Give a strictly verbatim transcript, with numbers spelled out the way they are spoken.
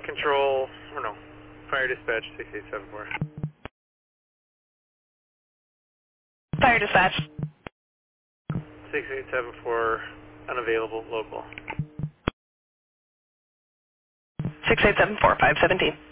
Control, or no, fire dispatch six eight seven four. Fire dispatch. six eight seven four, unavailable, local. six eight seven four, five seventeen.